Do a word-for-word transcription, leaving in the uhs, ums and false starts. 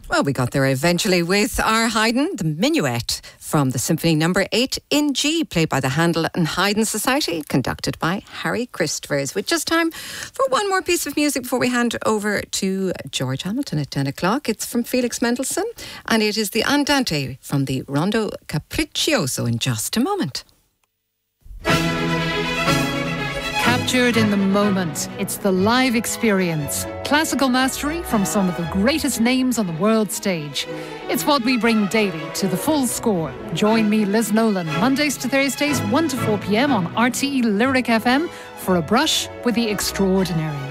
Well, we got there eventually with our Haydn, the Minuet from the Symphony Number eight in G, played by the Handel and Haydn Society, conducted by Harry Christophers. With just time for one more piece of music before we hand over to George Hamilton at ten o'clock. It's from Felix Mendelssohn, and it is the Andante from the Rondo Capriccioso in just a moment. Captured in the moment. It's the live experience. Classical mastery from some of the greatest names on the world stage. It's what we bring daily to the Full Score. Join me, Liz Nolan, Mondays to Thursdays, one to four p.m. on R T E Lyric F M for a brush with the extraordinary.